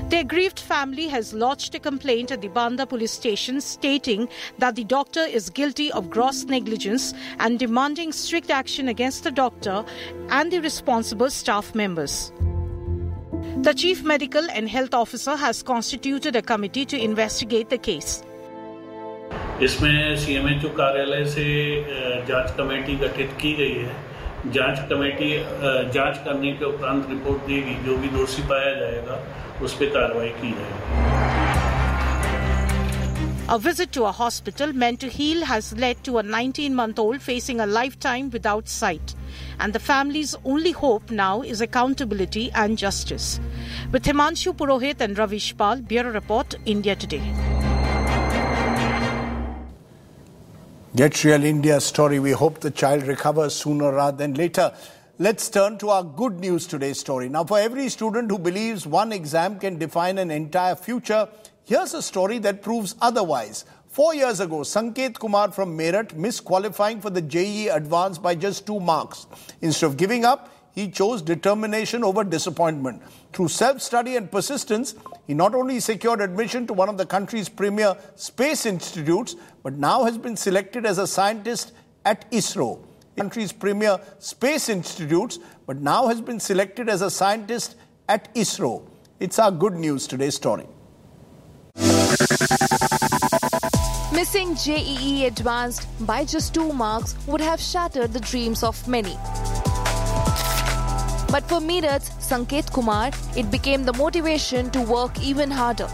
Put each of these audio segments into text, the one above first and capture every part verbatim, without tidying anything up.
The aggrieved family has lodged a complaint at the Banda police station stating that the doctor is guilty of gross negligence and demanding strict action against the doctor and the responsible staff members. The Chief Medical and Health Officer has constituted a committee to investigate the case. इसमें CMHO कार्यालय से जांच committee गठित की गई है. जांच committee जांच करने के उपरांत रिपोर्ट देगी. जो भी दोषी पाया जाएगा उस पर कार्रवाई की जाएगी. A visit to a hospital meant to heal has led to a nineteen-month-old facing a lifetime without sight. And the family's only hope now is accountability and justice. With Himanshu Purohit and Ravish Pal, Bureau Report, India Today. Get Real India story. We hope the child recovers sooner rather than later. Let's turn to our good news today story. Now, for every student who believes one exam can define an entire future, here's a story that proves otherwise. Four years ago, Sanket Kumar from Meerut missed qualifying for the J E E Advanced by just two marks. Instead of giving up, he chose determination over disappointment. Through self-study and persistence, he not only secured admission to one of the country's premier space institutes, but now has been selected as a scientist at ISRO. Country's premier space institutes, but now has been selected as a scientist at ISRO. It's our good news today story. Missing J E E Advanced by just two marks would have shattered the dreams of many. But for Meerut's Sanket Kumar, it became the motivation to work even harder.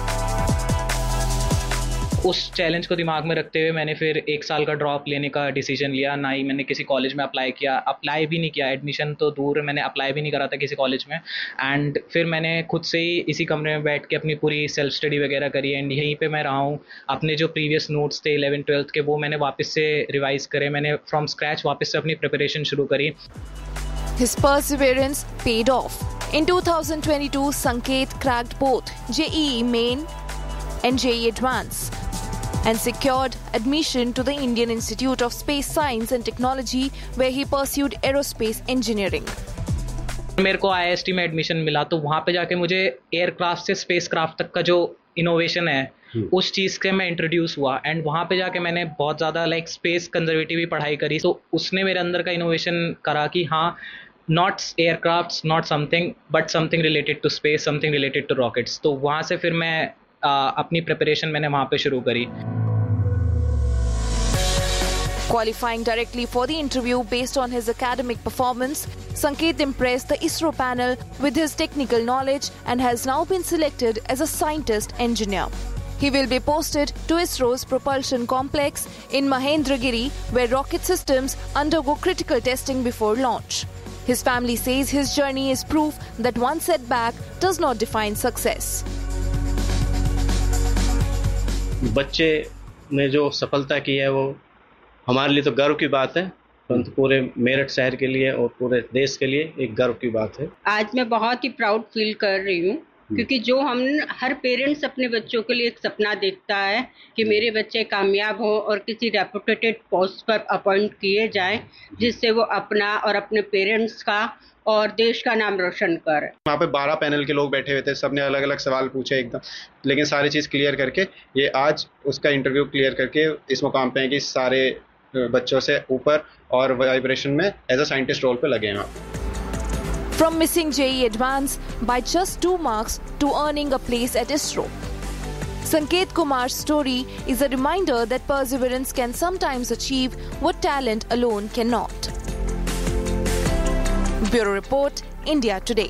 उस challenge को दिमाग में रखते हुए मैंने फिर एक साल का ड्रॉप लेने का डिसीजन लिया. ना ही मैंने किसी कॉलेज में अप्लाई किया, अप्लाई भी नहीं किया, एडमिशन तो दूर, मैंने अप्लाई भी नहीं करा था किसी कॉलेज में. एंड फिर मैंने खुद से ही इसी कमरे में बैठ के अपनी पूरी सेल्फ स्टडी वगैरह करी. एंड यहीं पे मैं रहा हूँ. अपने जो प्रीवियस नोट्स थे इलेवन ट्वेल्थ के, वो मैंने वापस से रिवाइज करे. मैंने फ्रॉम स्क्रैच वापस से अपनी प्रिपरेशन शुरू करी. His perseverance paid off. In two thousand twenty-two, Sanket cracked both J E E Main and J E E Advanced and secured admission to the Indian Institute of Space Science and Technology, where he pursued aerospace engineering. मेरे को I S T में admission मिला, तो वहाँ पे जाके मुझे aircraft से स्पेसक्राफ्ट तक का जो इनोवेशन है उस चीज़ के मैं इंट्रोड्यूस हुआ. एंड वहाँ पे जाके मैंने बहुत ज़्यादा लाइक स्पेस कंजर्वेटिव भी पढ़ाई करी. तो उसने मेरे अंदर का इनोवेशन करा कि हाँ, not aircrafts, not something, but something related to space, something related to rockets. तो वहाँ से फिर मैं आ, अपनी प्रिपरेशन मैंने वहाँ पे शुरू करी. Qualifying directly for the interview based on his academic performance, Sanket impressed the ISRO panel with his technical knowledge and has now been selected as a scientist engineer. He will be posted to ISRO's propulsion complex in Mahendragiri, where rocket systems undergo critical testing before launch. His family says his journey is proof that one setback does not define success. बच्चे ने जो सफलता की है वो हमारे लिए तो गर्व की बात है, परंतु पूरे मेरठ शहर के लिए और पूरे देश के लिए एक गर्व की बात है. आज मैं बहुत ही प्राउड फील कर रही हूँ, क्योंकि जो हम हर पेरेंट्स अपने बच्चों के लिए एक सपना देखता है कि मेरे बच्चे कामयाब हों और किसी रेपुटेटेड पोस्ट पर अपॉइंट किए जाएं, जिससे वो अपना और अपने पेरेंट्स का और देश का नाम रोशन कर. वहाँ पे बारह पैनल के लोग बैठे हुए थे, सबने अलग अलग सवाल पूछे एकदम, लेकिन सारी चीज़ क्लियर करके ये आज उसका इंटरव्यू क्लियर करके इस मुकाम पे है कि सारे बच्चों से ऊपर और वाइब्रेशन में एज अ साइंटिस्ट रोल पे लगे हैं. From missing J E E Advanced by just two marks to earning a place at ISRO, Sanket Kumar's story is a reminder that perseverance can sometimes achieve what talent alone cannot. Bureau Report, India Today.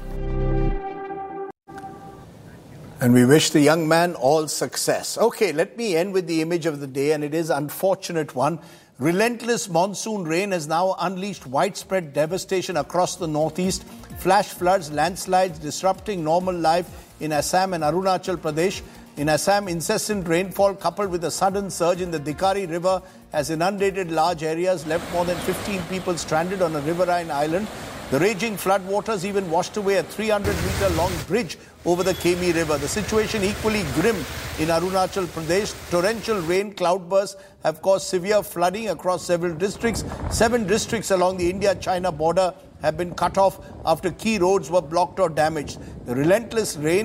And we wish the young man all success. Okay, let me end with the image of the day, and it is an unfortunate one. Relentless monsoon rain has now unleashed widespread devastation across the northeast. Flash floods, landslides disrupting normal life in Assam and Arunachal Pradesh. In Assam, incessant rainfall coupled with a sudden surge in the Dikari River has inundated large areas, left more than fifteen people stranded on a riverine island. The raging floodwaters even washed away a three hundred meter long bridge over the Kemi River. The situation equally grim in Arunachal Pradesh. Torrential rain cloudbursts have caused severe flooding across several districts. Seven districts along the India-China border have been cut off after key roads were blocked or damaged. The relentless rain